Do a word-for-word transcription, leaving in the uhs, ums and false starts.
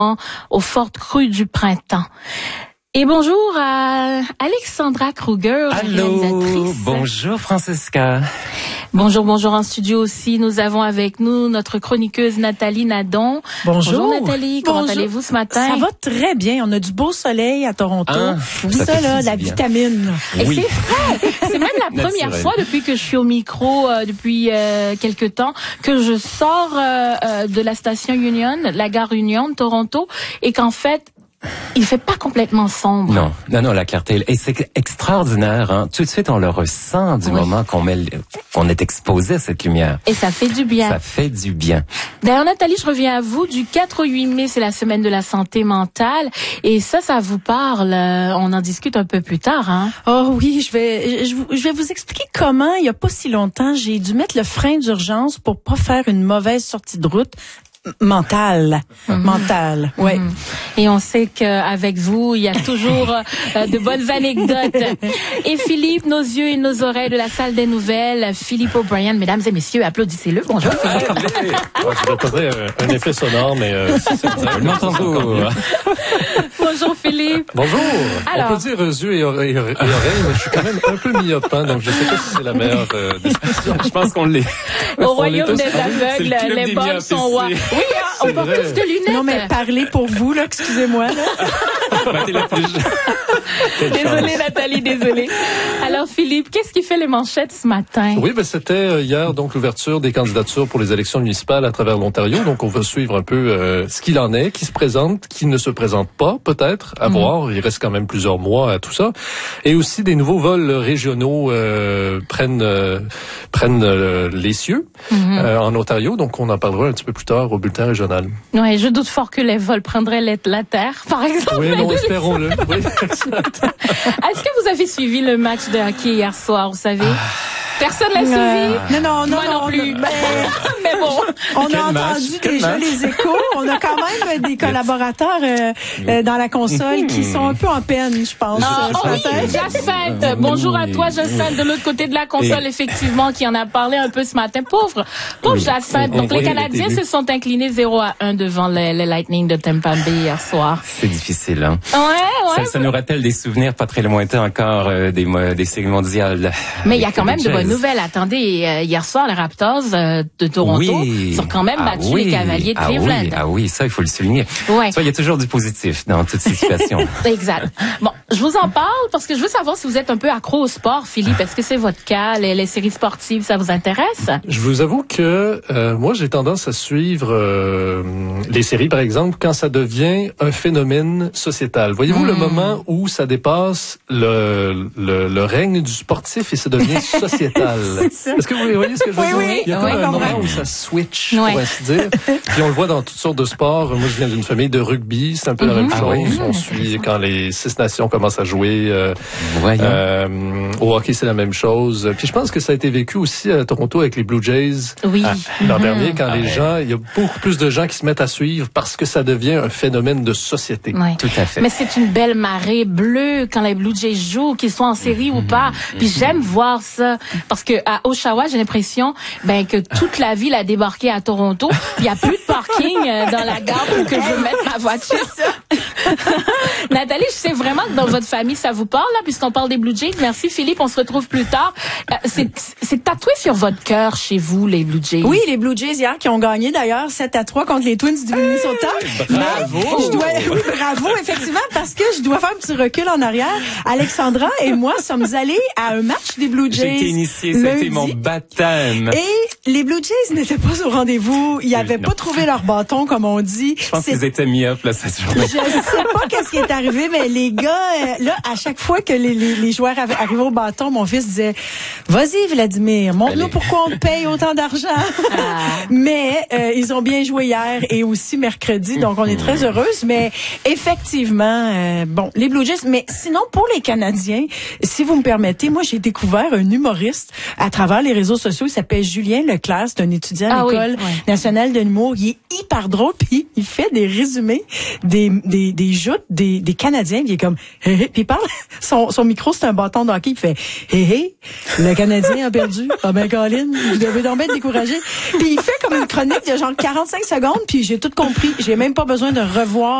aux fortes crues du printemps. Et bonjour à Alexandra Kruger, Allô, réalisatrice. Bonjour Francesca. Bonjour, bonjour en studio aussi. Nous avons avec nous notre chroniqueuse Nathalie Nadon. Bonjour. Bonjour Nathalie, comment Bonjour. allez-vous ce matin? Ça va très bien. On a du beau soleil à Toronto. Ah, oui, ça ça, fait là, du la bien. vitamine. Et Oui. c'est vrai, c'est même la première Naturel. fois depuis que je suis au micro, euh, depuis euh, quelque temps, que je sors euh, euh, de la station Union, la gare Union de Toronto, et qu'en fait, il fait pas complètement sombre. Non, non, non, la clarté. Et c'est extraordinaire, hein. Tout de suite, on le ressent du Oui. moment qu'on met, le- qu'on est exposé à cette lumière. Et ça fait du bien. Ça fait du bien. D'ailleurs, Nathalie, je reviens à vous. Du quatre au huit mai, c'est la semaine de la santé mentale. Et ça, ça vous parle. euh, On en discute un peu plus tard, hein? Oh oui, je vais, je, vous- je vais vous expliquer comment, il y a pas si longtemps, j'ai dû mettre le frein d'urgence pour pas faire une mauvaise sortie de route m- mentale. Mentale, ouais. Mhm. Et on sait qu'avec vous, il y a toujours euh, de bonnes anecdotes. Et Philippe, nos yeux et nos oreilles de la salle des nouvelles, Philippe O'Brien, mesdames et messieurs, applaudissez-le. Bonjour Philippe. Ouais, je devrais un, un effet sonore, mais euh, si c'est direct, Non, tantôt. Bonjour Philippe. Bonjour. Alors. On peut dire euh, yeux et oreilles, et oreilles, mais je suis quand même un peu myope, hein, donc je sais pas si c'est la meilleure euh, description. Je pense qu'on l'est. Au On royaume est des tous- aveugles, c'est le club les des bonnes myopes sont ici. rois. Oui, hein, on C'est porte vrai. tous de lunettes. Non, mais parlez pour vous, là, excusez-moi, là. Ben, t'es la plus jeune. Quelle Désolée chance. Nathalie, désolée. Alors Philippe, qu'est-ce qui fait les manchettes ce matin? Oui, ben c'était euh, hier donc l'ouverture des candidatures pour les élections municipales à travers l'Ontario. Donc on va suivre un peu euh, ce qu'il en est, qui se présente, qui ne se présente pas, peut-être, à Mhm. voir. Il reste quand même plusieurs mois à tout ça. Et aussi des nouveaux vols régionaux euh, prennent euh, prennent euh, les cieux Mhm. euh, en Ontario. Donc on en parlera un petit peu plus tard au bulletin régional. Ouais, je doute fort que les vols prendraient la la terre, par exemple. Oui, non, espérons-le. Oui, Est-ce que vous avez suivi le match de hockey hier soir, vous savez? Personne l'a suivi? Non, non, non, Moi non, non, plus. mais- Mais bon. On Quel a match, entendu quel déjà match. les échos. On a quand même des collaborateurs euh, euh, dans la console qui sont un peu en peine, je pense. Ah, euh, oh ce oui, matin. Jacinthe. Bonjour à toi, Jacinthe, de l'autre côté de la console, Et- effectivement, qui en a parlé un peu ce matin. Pauvre, pauvre Oui. Jacinthe. Oui, Donc, les oui, Canadiens elle était se sont inclinés zéro à un devant les, les Lightning de Tampa Bay hier soir. C'est difficile, hein. Ouais, ouais. Ça, ça nous rappelle des souvenirs pas très lointains encore euh, des, mo- des séries mondiales. Mais il y a Des quand même de Jazz. bonnes nouvelles. Attendez, euh, hier soir, les Raptors euh, de Toronto Oui. ont quand même Ah battu oui. les Cavaliers de Ah Cleveland. oui, ah oui, ça, il faut le souligner. Ouais. Tu vois, il y a toujours du positif dans toutes ces situations. Exact. Bon, je vous en parle parce que je veux savoir si vous êtes un peu accro au sport, Philippe. Est-ce que c'est votre cas? Les, les séries sportives, ça vous intéresse? Je vous avoue que euh, moi, j'ai tendance à suivre euh, les séries, par exemple, quand ça devient un phénomène sociétal. Voyez-vous Mm. le moment où ça dépasse le, le, le règne du sportif et ça devient sociétal? C'est ça. Est-ce que vous voyez ce que je veux Oui, dire? oui. Il y a Oui, comme un comprends. moment où ça switch, Ouais. pour ainsi dire. Puis on le voit dans toutes sortes de sports. Moi, je viens d'une famille de rugby. C'est un peu la même Ah chose. oui? On suit quand les six nations commencent à jouer. Euh, Voyons. euh, au hockey, c'est la même chose. Puis je pense que ça a été vécu aussi à Toronto avec les Blue Jays. Oui. Ah, l'an Mhm. dernier, quand Ah les ouais. gens, il y a beaucoup plus de gens qui se mettent à suivre parce que ça devient un phénomène de société. Ouais. Tout à fait. Mais c'est une belle marée bleue quand les Blue Jays jouent, qu'ils soient en série ou pas. Puis j'aime voir ça parce que à Oshawa, j'ai l'impression ben que toute la ville a débarqué à Toronto. Puis il y a plus de parking euh, dans la gare pour que je mette ma voiture. Nathalie, je sais vraiment que dans votre famille ça vous parle là, puisqu'on parle des Blue Jays. Merci Philippe, on se retrouve plus tard. Euh, C'est c'est tatoué sur votre cœur chez vous les Blue Jays. Oui, les Blue Jays hier qui ont gagné d'ailleurs sept à trois contre les Twins du Minnesota. Bravo! Mais je dois, oui, bravo, effectivement, parce que je dois faire un petit recul en arrière. Alexandra et moi sommes allés à un match des Blue Jays. J'ai été initié, c'était lundi. mon baptême. Et les Blue Jays n'étaient pas au rendez-vous. Ils n'avaient non. pas trouvé leur bâton, comme on dit. Je pense C'est- qu'ils étaient myopes, là, cette journée. Je sais pas qu'est-ce qui est arrivé, mais les gars, euh, là, à chaque fois que les, les, les joueurs av- arrivaient au bâton, mon fils disait, vas-y, Vladimir, montre-nous Allez. pourquoi on te paye autant d'argent. Mais euh, ils ont bien joué hier et aussi mercredi, donc on est très heureuse. Mais effectivement, euh, bon, les Blue Jays. Mais sinon, pour les Canadiens, si vous me permettez, moi, j'ai découvert un humoriste à travers les réseaux sociaux. Il s'appelle Julien Leclerc. C'est un étudiant à Ah oui, l'École oui. nationale de l'humour. Il est hyper drôle, puis il fait des résumés des, des, des joutes des, des Canadiens. Puis il est comme, hé hé, puis il parle, son, son micro c'est un bâton de hockey, il fait hé hé, le Canadien a perdu. Ah ben Colin, vous devez donc être découragé. Puis il fait comme une chronique de genre quarante-cinq secondes, puis j'ai tout compris. J'ai même pas besoin de revoir